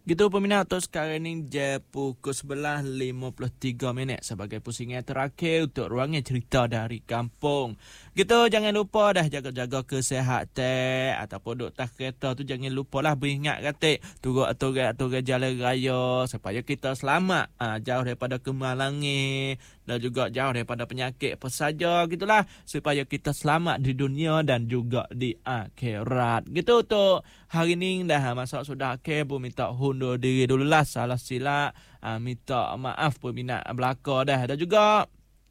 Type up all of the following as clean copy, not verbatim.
Gitu peminat untuk sekarang ni je pukul 11.53 sebagai pusingan terakhir untuk ruangan cerita dari kampung. Gitu jangan lupa dah jaga-jaga kesihatan ataupun duk tas kereta tu jangan lupalah beringat katik turut aturan jalan raya supaya kita selamat jauh daripada kemalangan dan juga jauh daripada penyakit apa saja gitulah supaya kita selamat di dunia dan juga di akhirat. Gitu untuk hari ni dah masa sudah akhir pun minta hundur diri dululah salah silap minta maaf peminat belaka dah dan juga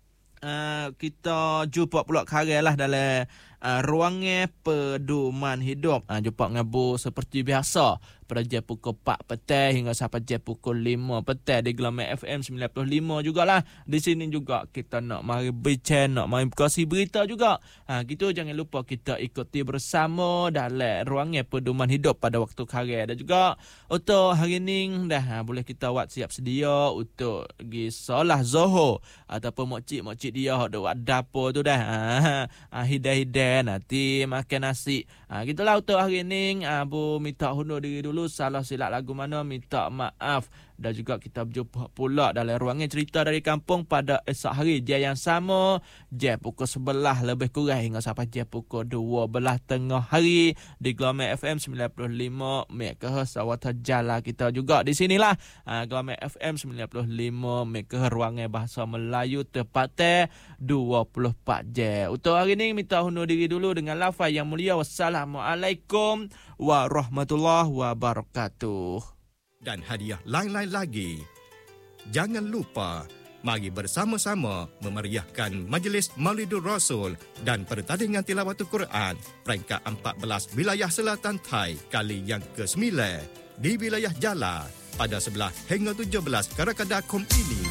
kita jumpa pula karya lah dalam ruangan pedoman hidup. Jumpa ngabu seperti biasa pada jam pukul 4 petang hingga sampai jam pukul 5 petang di Gelombang FM 95 jugalah. Di sini juga kita nak mari bincang, nak mari kasih berita juga. Gitu jangan lupa kita ikuti bersama dalam ruangan pedoman hidup pada waktu karya dan juga untuk hari ni dah boleh kita buat siap sedia untuk pergi solat Zuhur ataupun mokcik dia hok buat dapur tu dah. Hidai-hidai nanti makan nasi. Gitulah untuk hari ni Bu minta hundur diri dulu. Salah silap lagu mana minta maaf. Dan juga kita berjumpa pula dalam ruangan cerita dari kampung pada esok hari jam yang sama, jam pukul 11 lebih kurang hingga sampai jam pukul 12 tengah hari di Gelombang FM 95 MHz Awata Jala kita juga di sinilah Gelombang FM 95 MHz ruangan bahasa Melayu tepatnya 24 jam. Untuk hari ini minta hundur diri dulu dengan lafaz yang mulia. Wassalamualaikum warahmatullahi wabarakatuh. Dan hadiah lain-lain lagi. Jangan lupa, mari bersama-sama memeriahkan Majlis Maulidur Rasul dan pertandingan tilawatul Quran peringkat 14 wilayah Selatan Thai kali yang ke-9 di wilayah Jala pada 11 hingga 17 Karakadakum ini.